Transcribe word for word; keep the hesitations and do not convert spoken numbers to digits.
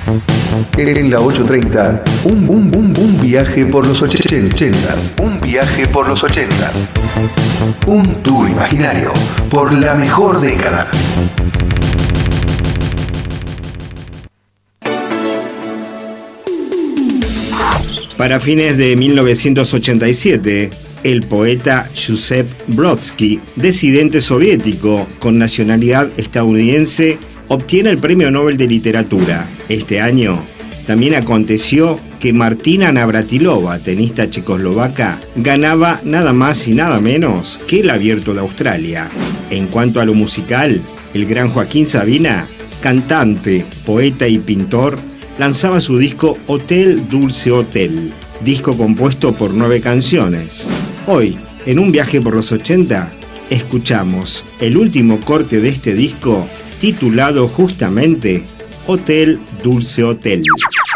En la ochocientos treinta, un, un, un, un viaje por los ochentas. Un viaje por los ochentas. Un tour imaginario por la mejor década. Para fines de mil novecientos ochenta y siete, el poeta Joseph Brodsky, disidente soviético con nacionalidad estadounidense, obtiene el Premio Nobel de Literatura. Este año también aconteció que Martina Navratilova, tenista checoslovaca, ganaba nada más y nada menos que el Abierto de Australia. En cuanto a lo musical, el gran Joaquín Sabina, cantante, poeta y pintor, lanzaba su disco Hotel Dulce Hotel, disco compuesto por nueve canciones. Hoy, en un viaje por los ochenta, escuchamos el último corte de este disco, titulado justamente Hotel Dulce Hotel.